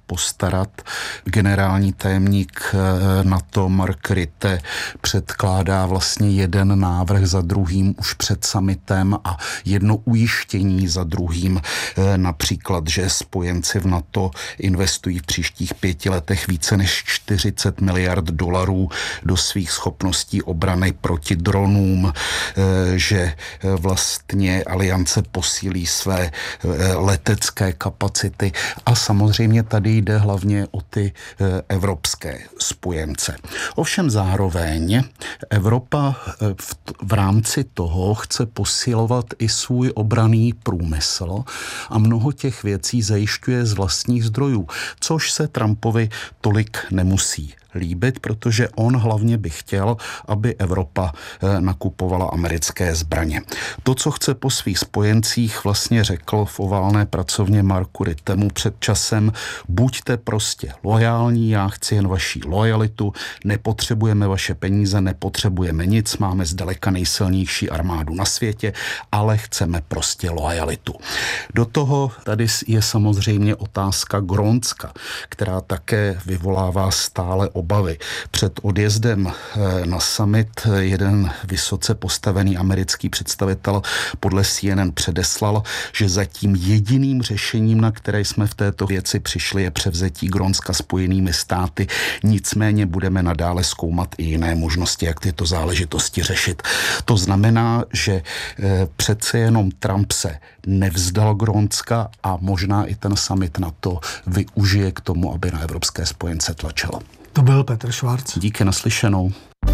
postarat. Generální tajemník NATO Mark Rutte předkládá vlastně jeden návrh za druhým už před summitem a jedno ujištění za druhým, například, že spojenci v NATO investují v příštích 5 letech více než 40 miliard dolarů do svých schopností obrany proti dronům, že vlastně aliance posílí své letecké kapacity a samozřejmě tady jde hlavně o ty evropské spojence. Ovšem zároveň Evropa v rámci toho chce posilovat i svůj obranný průmysl a mnoho těch věcí zajišťuje z vlastních zdrojů, což se Trumpovi tolik nemusí líbit, protože on hlavně by chtěl, aby Evropa nakupovala americké zbraně. To, co chce po svých spojencích, vlastně řekl v oválné pracovně Marku Ruttemu před časem: buďte prostě lojální, já chci jen vaši lojalitu, nepotřebujeme vaše peníze, nepotřebujeme nic, máme zdaleka nejsilnější armádu na světě, ale chceme prostě lojalitu. Do toho tady je samozřejmě otázka Grónska, která také vyvolává stále obavy. Před odjezdem na summit jeden vysoce postavený americký představitel podle CNN předeslal, že zatím jediným řešením, na které jsme v této věci přišli, je převzetí Grónska Spojenými státy. Nicméně budeme nadále zkoumat i jiné možnosti, jak tyto záležitosti řešit. To znamená, že přece jenom Trump se nevzdal Grónska a možná i ten summit NATO využije k tomu, aby na evropské spojence tlačil. To byl Petr Švarc. Díky, naslyšenou.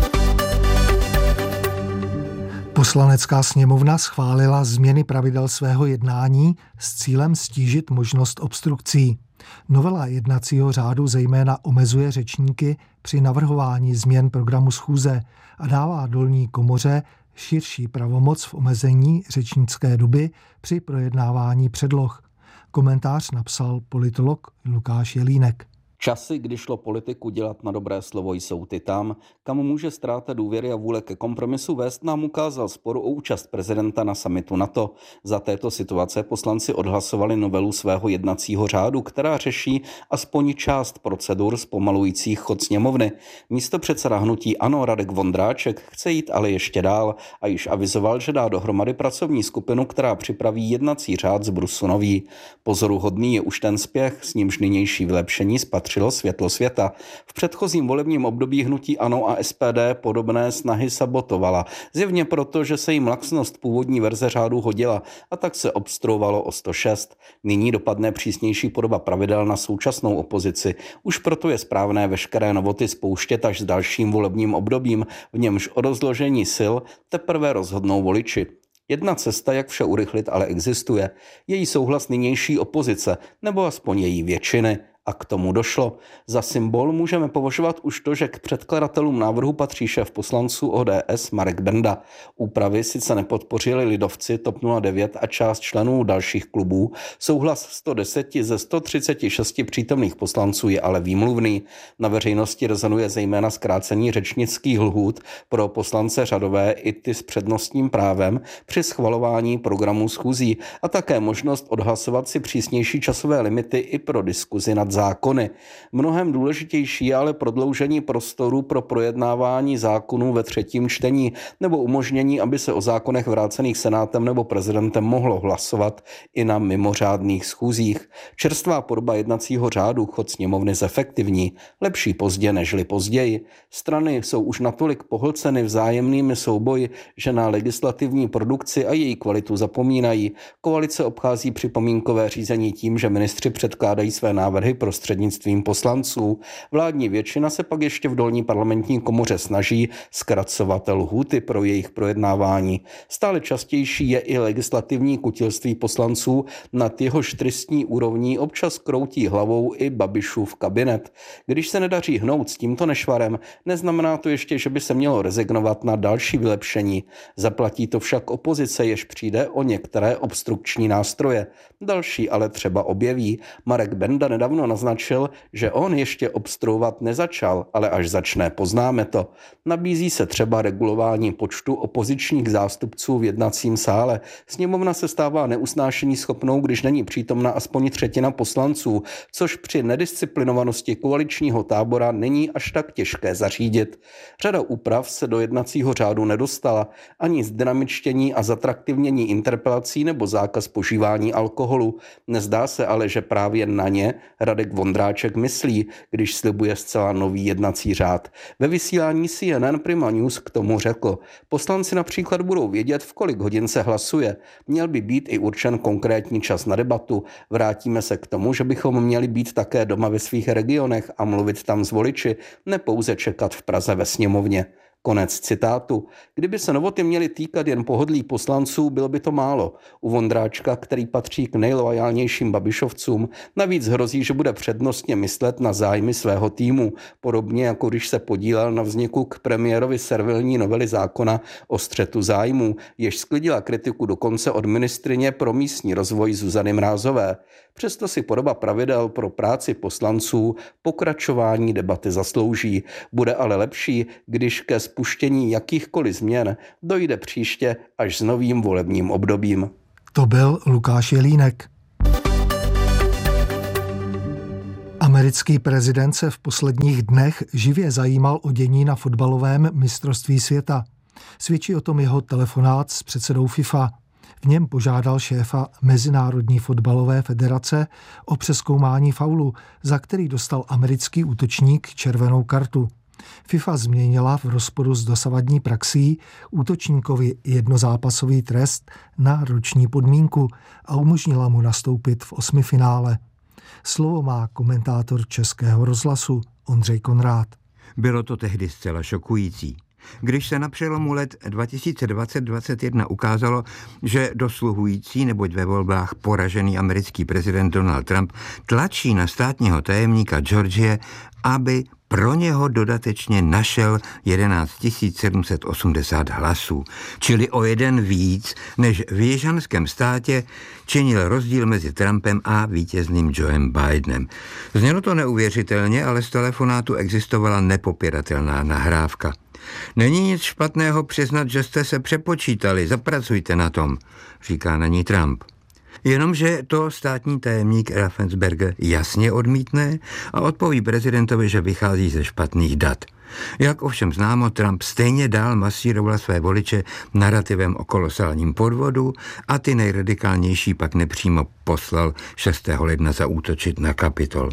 Poslanecká sněmovna schválila změny pravidel svého jednání s cílem stížit možnost obstrukcí. Novela jednacího řádu zejména omezuje řečníky při navrhování změn programu schůze a dává dolní komoře širší pravomoc v omezení řečnické doby při projednávání předloh. Komentář napsal politolog Lukáš Jelínek. Časy, kdy šlo politiku dělat na dobré slovo, jsou ty tam, kam může ztráta důvěry a vůle ke kompromisu vést, nám ukázal spor o účast prezidenta na summitu NATO. Za této situace poslanci odhlasovali novelu svého jednacího řádu, která řeší aspoň část procedur zpomalujících chod sněmovny. Místopředseda hnutí ANO Radek Vondráček chce jít ale ještě dál a již avizoval, že dá dohromady pracovní skupinu, která připraví jednací řád z brusu nový. Pozoruhodný je už ten spěch, s nímž nynější vylepšení spatřilo světlo světa. V předchozím volebním období hnutí ANO a SPD podobné snahy sabotovala. Zjevně proto, že se jim laxnost původní verze řádu hodila a tak se obstruovalo o 106. Nyní dopadne přísnější podoba pravidel na současnou opozici. Už proto je správné veškeré novoty spouštět až s dalším volebním obdobím, v němž o rozložení sil teprve rozhodnou voliči. Jedna cesta, jak vše urychlit, ale existuje. Její souhlas nynější opozice, nebo aspoň její většiny. A k tomu došlo. Za symbol můžeme považovat už to, že k předkladatelům návrhu patří šéf poslanců ODS Marek Benda. Úpravy sice nepodpořili lidovci, TOP 09 a část členů dalších klubů. Souhlas 110 ze 136 přítomných poslanců je ale výmluvný. Na veřejnosti rezonuje zejména zkrácení řečnických lhůt pro poslance řadové i ty s přednostním právem při schvalování programů schůzí a také možnost odhlasovat si přísnější časové limity i pro diskuzi nad zákony. Mnohem důležitější je ale prodloužení prostoru pro projednávání zákonů ve třetím čtení nebo umožnění, aby se o zákonech vrácených senátem nebo prezidentem mohlo hlasovat i na mimořádných schůzích. Čerstvá podoba jednacího řádu chod sněmovny zefektivní, lepší pozdě nežli později. Strany jsou už natolik pohlceny vzájemnými souboji, že na legislativní produkci a její kvalitu zapomínají. Koalice obchází připomínkové řízení tím, že ministři předkládají své návrhy prostřednictvím poslanců. Vládní většina se pak ještě v dolní parlamentní komoře snaží zkracovat lhůty pro jejich projednávání. Stále častější je i legislativní kutilství poslanců, nad jehož tristní úrovní občas kroutí hlavou i Babišův kabinet. Když se nedaří hnout s tímto nešvarem, neznamená to ještě, že by se mělo rezignovat na další vylepšení. Zaplatí to však opozice, jež přijde o některé obstrukční nástroje. Další ale třeba objeví. Marek Benda nedávno naznačil, že on ještě obstruovat nezačal, ale až začne, poznáme to. Nabízí se třeba regulování počtu opozičních zástupců v jednacím sále. Sněmovna se stává neusnášení schopnou, když není přítomna aspoň třetina poslanců, což při nedisciplinovanosti koaličního tábora není až tak těžké zařídit. Řada úprav se do jednacího řádu nedostala, ani zdynamičtění a zatraktivnění interpelací nebo zákaz požívání alkoholu. Nezdá se ale, že právě na ně Radek Vondráček myslí, když slibuje zcela nový jednací řád. Ve vysílání CNN Prima News k tomu řekl: poslanci například budou vědět, v kolik hodin se hlasuje. Měl by být i určen konkrétní čas na debatu. Vrátíme se k tomu, že bychom měli být také doma ve svých regionech a mluvit tam s voliči, ne pouze čekat v Praze ve sněmovně. Konec citátu. Kdyby se novoty měly týkat jen pohodlí poslanců, bylo by to málo. U Vondráčka, který patří k nejloajálnějším babišovcům, navíc hrozí, že bude přednostně myslet na zájmy svého týmu, podobně jako když se podílel na vzniku k premiérovi servilní novely zákona o střetu zájmů, jež sklidila kritiku dokonce od ministryně pro místní rozvoj Zuzany Mrázové. Přesto si podoba pravidel pro práci poslanců pokračování debaty zaslouží. Bude ale lepší, když ke spuštění jakýchkoliv změn dojde příště až s novým volebním obdobím. To byl Lukáš Jelínek. Americký prezident se v posledních dnech živě zajímal o dění na fotbalovém mistrovství světa. Svědčí o tom jeho telefonát s předsedou FIFA. V něm požádal šéfa Mezinárodní fotbalové federace o přezkoumání faulu, za který dostal americký útočník červenou kartu. FIFA změnila v rozporu s dosavadní praxí útočníkovi jednozápasový trest na roční podmínku a umožnila mu nastoupit v osmifinále. Slovo má komentátor Českého rozhlasu Ondřej Konrád. Bylo to tehdy zcela šokující. Když se na přelomu let 2020-2021 ukázalo, že dosluhující, neboť ve volbách poražený americký prezident Donald Trump tlačí na státního tajemníka Georgie, aby pro něho dodatečně našel 11 780 hlasů, čili o jeden víc, než v jižanském státě činil rozdíl mezi Trumpem a vítězným Joem Bidenem. Znělo to neuvěřitelně, ale z telefonátu existovala nepopiratelná nahrávka. Není nic špatného přiznat, že jste se přepočítali, zapracujte na tom, říká na ní Trump. Jenomže to státní tajemník Raffensperger jasně odmítne a odpoví prezidentovi, že vychází ze špatných dat. Jak ovšem známo, Trump stejně dál masíroval své voliče narativem o kolosálním podvodu a ty nejradikálnější pak nepřímo poslal 6. ledna zaútočit na Kapitol.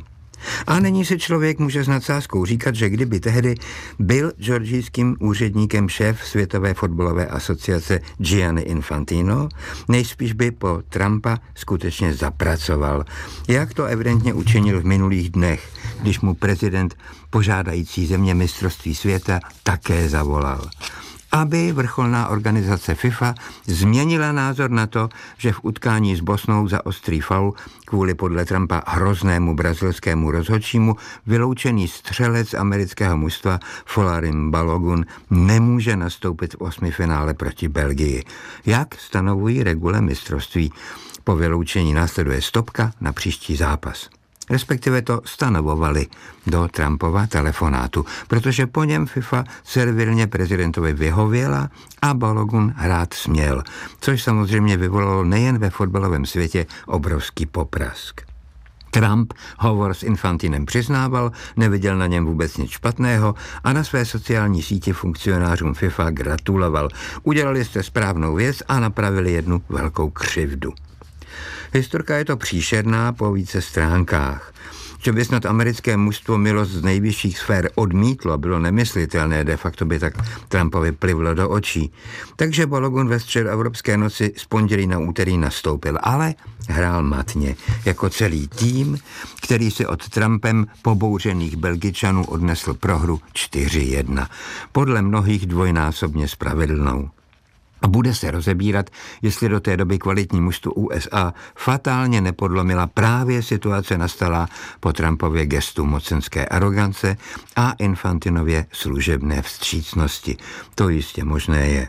A nyní si člověk může s nadsázkou říkat, že kdyby tehdy byl georgijským úředníkem šéf Světové fotbalové asociace Gianni Infantino, nejspíš by po Trumpa skutečně zapracoval, jak to evidentně učinil v minulých dnech, když mu prezident požádající země mistrovství světa také zavolal. Aby vrcholná organizace FIFA změnila názor na to, že v utkání s Bosnou za ostrý faul kvůli podle Trumpa hroznému brazilskému rozhodčímu vyloučený střelec amerického mužstva Folarin Balogun nemůže nastoupit v osmifinále proti Belgii. Jak stanovují regule mistrovství? Po vyloučení následuje stopka na příští zápas. Respektive to stanovovali do Trumpova telefonátu, protože po něm FIFA servilně prezidentovi vyhověla a Balogun hrát směl, což samozřejmě vyvolalo nejen ve fotbalovém světě obrovský poprask. Trump hovor s Infantinem přiznával, neviděl na něm vůbec nic špatného a na své sociální síti funkcionářům FIFA gratuloval. Udělali jste správnou věc a napravili jednu velkou křivdu. Historka je to příšerná po více stránkách. Že by snad americké mužstvo milost z nejvyšších sfér odmítlo, bylo nemyslitelné, de facto by tak Trumpovi plivlo do očí. Takže Balogun ve středoevropské noci z pondělí na úterý nastoupil, ale hrál matně, jako celý tým, který si od Trumpem pobouřených Belgičanů odnesl prohru 4-1. Podle mnohých dvojnásobně spravedlnou. A bude se rozebírat, jestli do té doby kvalitní mužstvo USA fatálně nepodlomila právě situace nastalá po Trumpově gestu mocenské arogance a Infantinově služebné vstřícnosti. To jistě možné je.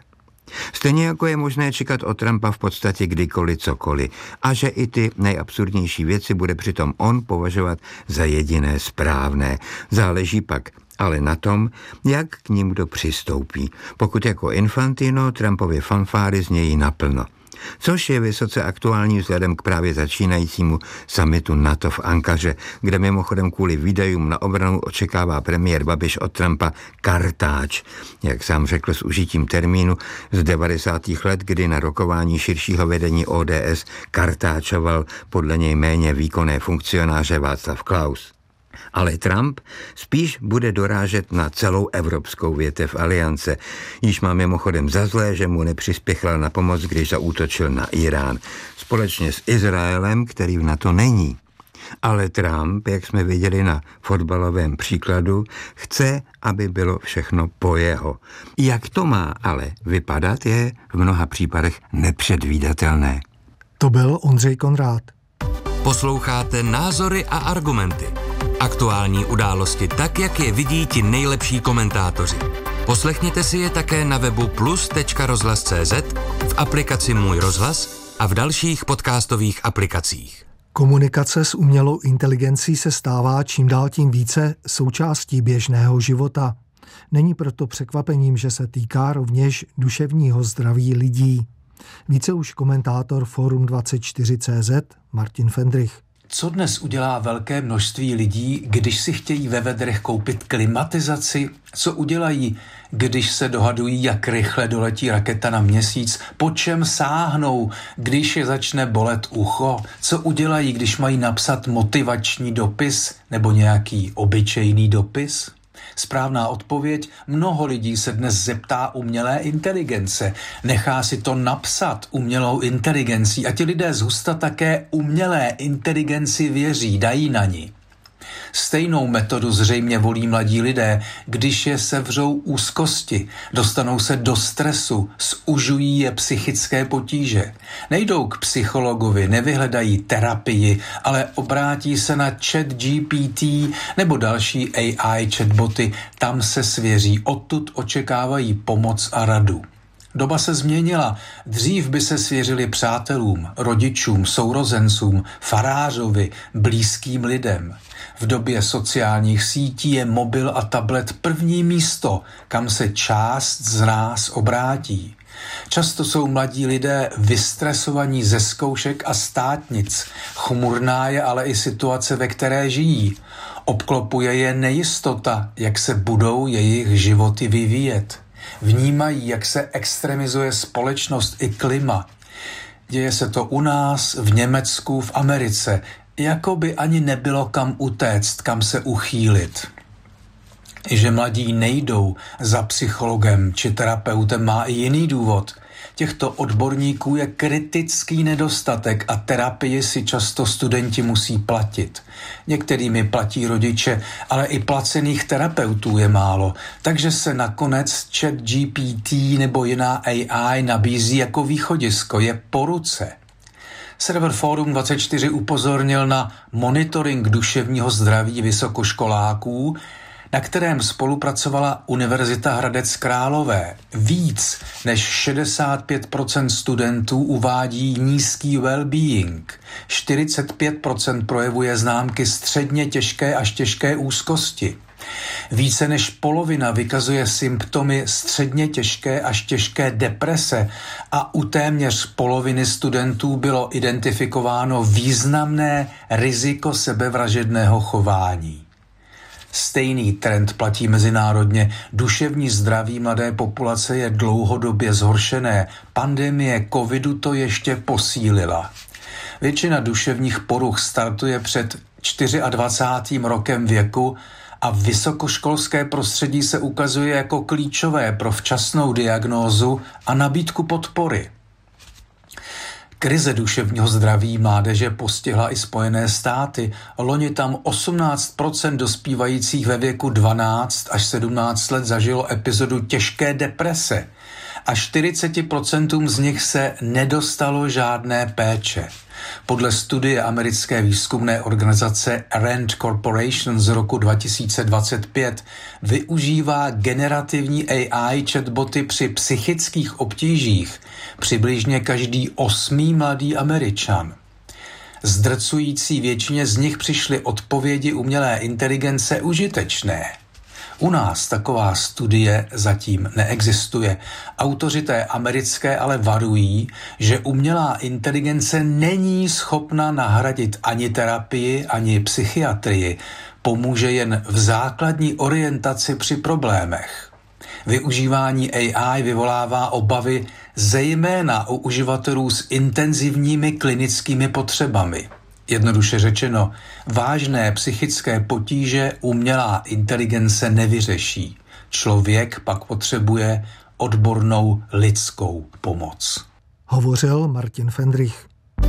Stejně jako je možné čekat od Trumpa v podstatě kdykoliv cokoliv a že i ty nejabsurdnější věci bude přitom on považovat za jediné správné. Záleží pak ale na tom, jak k ním kdo přistoupí. Pokud jako Infantino Trumpovy fanfáry znějí naplno. Což je vysoce aktuální vzhledem k právě začínajícímu summitu NATO v Ankaře, kde mimochodem kvůli výdajům na obranu očekává premiér Babiš od Trumpa kartáč, jak sám řekl s užitím termínu z 90. let, kdy na rokování širšího vedení ODS kartáčoval podle něj méně výkonné funkcionáře Václav Klaus. Ale Trump spíš bude dorážet na celou evropskou větev aliance. Již má mimochodem za zlé, že mu nepřispěchal na pomoc, když zaútočil na Irán. Společně s Izraelem, který v NATO není. Ale Trump, jak jsme viděli na fotbalovém příkladu, chce, aby bylo všechno po jeho. Jak to má ale vypadat, je v mnoha případech nepředvídatelné. To byl Ondřej Konrád. Posloucháte Názory a argumenty. Aktuální události tak, jak je vidí ti nejlepší komentátoři. Poslechněte si je také na webu plus.rozhlas.cz, v aplikaci Můj rozhlas a v dalších podcastových aplikacích. Komunikace s umělou inteligencí se stává čím dál tím více součástí běžného života. Není proto překvapením, že se týká rovněž duševního zdraví lidí. Více už komentátor Forum 24CZ Martin Fendrich. Co dnes udělá velké množství lidí, když si chtějí ve vedrech koupit klimatizaci? Co udělají, když se dohadují, jak rychle doletí raketa na Měsíc? Po čem sáhnou, když je začne bolet ucho? Co udělají, když mají napsat motivační dopis nebo nějaký obyčejný dopis? Správná odpověď: mnoho lidí se dnes zeptá umělé inteligence. Nechá si to napsat umělou inteligencí a ti lidé zhusta také umělé inteligenci věří, dají na ní. Stejnou metodu zřejmě volí mladí lidé, když je sevřou úzkosti, dostanou se do stresu, zužují je psychické potíže. Nejdou k psychologovi, nevyhledají terapii, ale obrátí se na ChatGPT nebo další AI chatboty, tam se svěří, odtud očekávají pomoc a radu. Doba se změnila. Dřív by se svěřili přátelům, rodičům, sourozencům, farářovi, blízkým lidem. V době sociálních sítí je mobil a tablet první místo, kam se část z nás obrátí. Často jsou mladí lidé vystresovaní ze zkoušek a státnic. Chmurná je ale i situace, ve které žijí. Obklopuje je nejistota, jak se budou jejich životy vyvíjet. Vnímají, jak se extremizuje společnost i klima. Děje se to u nás, v Německu, v Americe. Jako by ani nebylo kam utéct, kam se uchýlit. Že mladí nejdou za psychologem či terapeutem, má i jiný důvod. Těchto odborníků je kritický nedostatek a terapii si často studenti musí platit. Některými platí rodiče, ale i placených terapeutů je málo, takže se nakonec ChatGPT nebo jiná AI nabízí jako východisko, je po ruce. Server Forum 24 upozornil na monitoring duševního zdraví vysokoškoláků, na kterém spolupracovala Univerzita Hradec Králové. Víc než 65% studentů uvádí nízký well-being. 45% projevuje známky středně těžké až těžké úzkosti. Více než polovina vykazuje symptomy středně těžké až těžké deprese a u téměř poloviny studentů bylo identifikováno významné riziko sebevražedného chování. Stejný trend platí mezinárodně. Duševní zdraví mladé populace je dlouhodobě zhoršené. Pandemie covidu to ještě posílila. Většina duševních poruch startuje před 24. rokem věku a vysokoškolské prostředí se ukazuje jako klíčové pro včasnou diagnózu a nabídku podpory. Krize duševního zdraví mládeže postihla i Spojené státy. Loni tam 18% dospívajících ve věku 12 až 17 let zažilo epizodu těžké deprese. a 40% z nich se nedostalo žádné péče. Podle studie americké výzkumné organizace Rand Corporation z roku 2025 využívá generativní AI chatboty při psychických obtížích přibližně každý 8. mladý Američan. Zdrcující většině z nich přišly odpovědi umělé inteligence užitečné. U nás taková studie zatím neexistuje. Autoři té americké ale varují, že umělá inteligence není schopna nahradit ani terapii, ani psychiatrii. Pomůže jen v základní orientaci při problémech. Využívání AI vyvolává obavy zejména u uživatelů s intenzivními klinickými potřebami. Jednoduše řečeno, vážné psychické potíže umělá inteligence nevyřeší. Člověk pak potřebuje odbornou lidskou pomoc. Hovořil Martin Fendrich.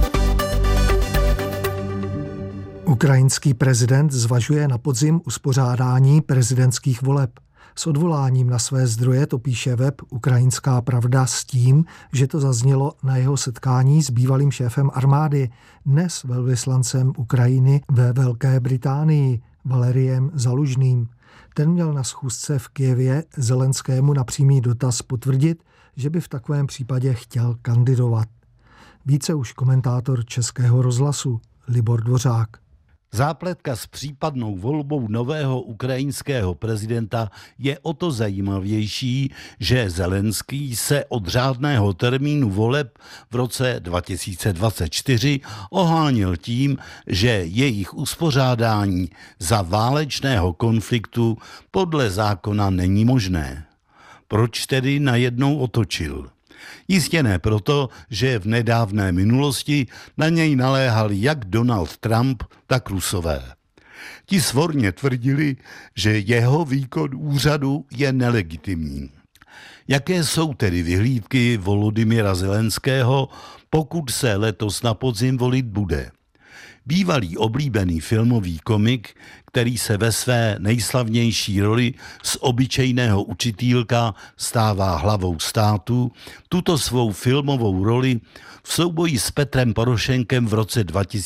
Ukrajinský prezident zvažuje na podzim uspořádání prezidentských voleb. S odvoláním na své zdroje to píše web Ukrajinská pravda s tím, že to zaznělo na jeho setkání s bývalým šéfem armády, dnes velvyslancem Ukrajiny ve Velké Británii, Valeriem Zalužným. Ten měl na schůzce v Kyjevě Zelenskému na přímý dotaz potvrdit, že by v takovém případě chtěl kandidovat. Více už komentátor Českého rozhlasu Libor Dvořák. Zápletka s případnou volbou nového ukrajinského prezidenta je o to zajímavější, že Zelenský se od řádného termínu voleb v roce 2024 ohánil tím, že jejich uspořádání za válečného konfliktu podle zákona není možné. Proč tedy najednou otočil? Jistě ne proto, že v nedávné minulosti na něj naléhali jak Donald Trump, tak Rusové. Ti svorně tvrdili, že jeho výkon úřadu je nelegitimní. Jaké jsou tedy vyhlídky Volodymyra Zelenského, pokud se letos na podzim volit bude? Bývalý oblíbený filmový komik, který se ve své nejslavnější roli z obyčejného učitýlka stává hlavou státu, tuto svou filmovou roli v souboji s Petrem Porošenkem v roce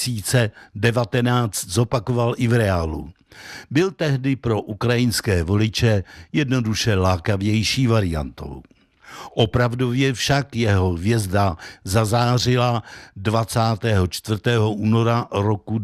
2019 zopakoval i v reálu. Byl tehdy pro ukrajinské voliče jednoduše lákavější variantou. Opravdově však jeho hvězda zazářila 24. února roku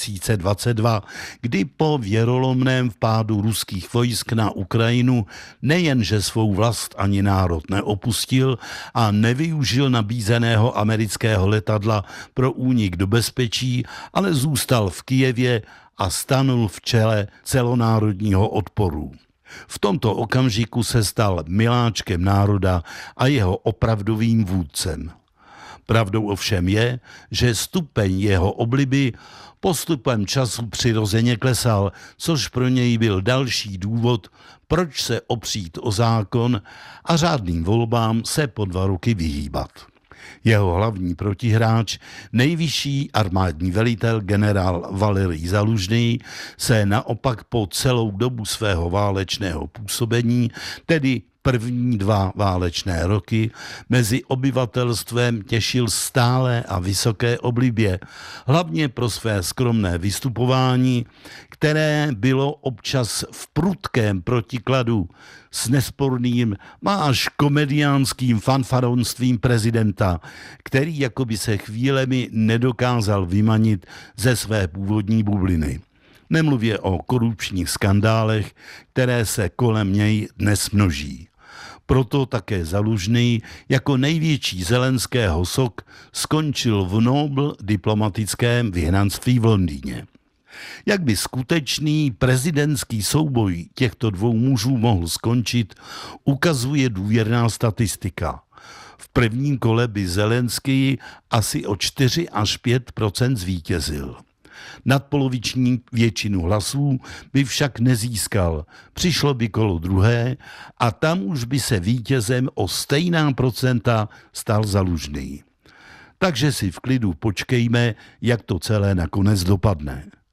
2022, kdy po věrolomném vpádu ruských vojsk na Ukrajinu nejenže svou vlast ani národ neopustil a nevyužil nabízeného amerického letadla pro únik do bezpečí, ale zůstal v Kyjevě a stanul v čele celonárodního odporu. V tomto okamžiku se stal miláčkem národa a jeho opravdovým vůdcem. Pravdou ovšem je, že stupeň jeho obliby postupem času přirozeně klesal, což pro něj byl další důvod, proč se opřít o zákon a řádným volbám se po 2 roky vyhýbat. Jeho hlavní protihráč, nejvyšší armádní velitel generál Valerij Zalužný, se naopak po celou dobu svého válečného působení, tedy první 2 válečné roky, mezi obyvatelstvem těšil stále a vysoké oblibě, hlavně pro své skromné vystupování, které bylo občas v prudkém protikladu s nesporným, až komediánským fanfaronstvím prezidenta, který jakoby se chvílemi nedokázal vymanit ze své původní bubliny. Nemluvě o korupčních skandálech, které se kolem něj dnes množí. Proto také Zalužný jako největší Zelenského sok skončil v Nobel diplomatickém vyhnanství v Londýně. Jak by skutečný prezidentský souboj těchto 2 mužů mohl skončit, ukazuje důvěrná statistika. V prvním kole by Zelenský asi o 4 až 5% zvítězil. Nadpoloviční většinu hlasů by však nezískal. Přišlo by kolo druhé a tam už by se vítězem o stejná procenta stal Zalužný. Takže si v klidu počkejme, jak to celé nakonec dopadne.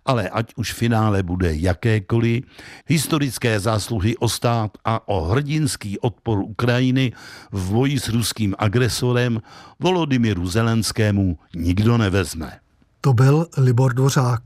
Ale ať už finále bude jakékoliv, historické zásluhy o stát a o hrdinský odpor Ukrajiny v boji s ruským agresorem Volodymyru Zelenskému nikdo nevezme. To byl Libor Dvořák.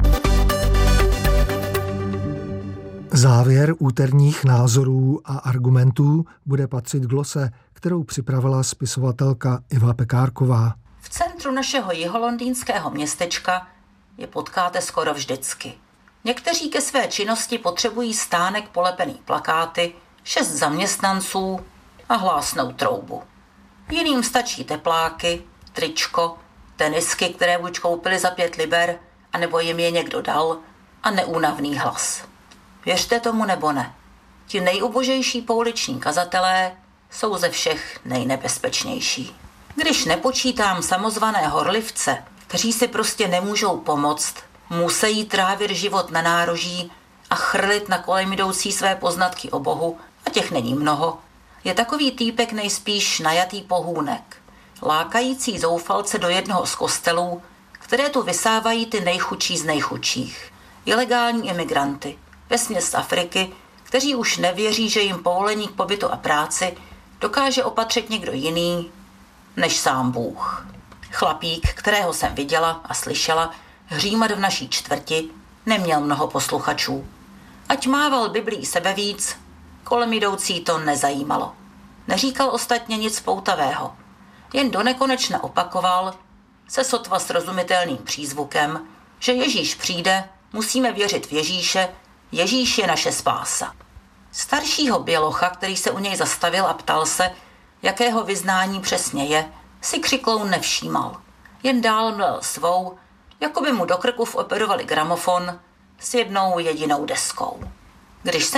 Závěr úterních názorů a argumentů bude patřit glose, kterou připravila spisovatelka Iva Pekárková. V centru našeho jiholondýnského městečka je potkáte skoro vždycky. Někteří ke své činnosti potřebují stánek polepený plakáty, 6 zaměstnanců a hlásnou troubu. Jiným stačí tepláky, tričko, tenisky, které buď koupili za 5 liber, anebo jim je někdo dal, a neúnavný hlas. Věřte tomu nebo ne, ti nejubožejší pouliční kazatelé jsou ze všech nejnebezpečnější. Když nepočítám samozvané horlivce, kteří si prostě nemůžou pomoct, musí trávit život na nároží a chrlit na kolem jdoucí své poznatky o Bohu, a těch není mnoho, je takový týpek nejspíš najatý pohůnek, lákající zoufalce do jednoho z kostelů, které tu vysávají ty nejchudší z nejchudších. Ilegální imigranty, vesměs z Afriky, kteří už nevěří, že jim povolení k pobytu a práci dokáže opatřit někdo jiný než sám Bůh. Chlapík, kterého jsem viděla a slyšela hřímat v naší čtvrti, neměl mnoho posluchačů. Ať mával Biblí sebevíc, kolem jdoucí to nezajímalo. Neříkal ostatně nic poutavého, jen donekonečna opakoval, se sotva srozumitelným přízvukem, že Ježíš přijde, musíme věřit v Ježíše, Ježíš je naše spása. Staršího bělocha, který se u něj zastavil a ptal se, jakého vyznání přesně je, si křikloun nevšímal. Jen dál mlel svou, jako by mu do krku operovali gramofon s jednou jedinou deskou. Když se